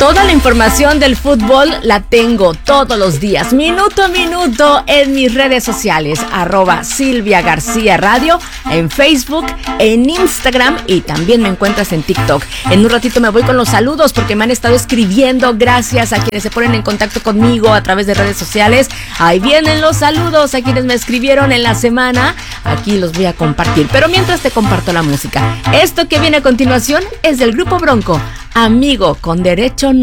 Toda la información del fútbol la tengo todos los días, minuto a minuto, en mis redes sociales, @Silvia García Radio, en Facebook, en Instagram y también me encuentras en TikTok. En un ratito me voy con los saludos porque me han estado escribiendo. Gracias a quienes se ponen en contacto conmigo a través de redes sociales. Ahí vienen los saludos a quienes me escribieron en la semana. Aquí los voy a compartir. Pero mientras te comparto la música. Esto que viene a continuación es del Grupo Bronco, Amigo con Derecho No.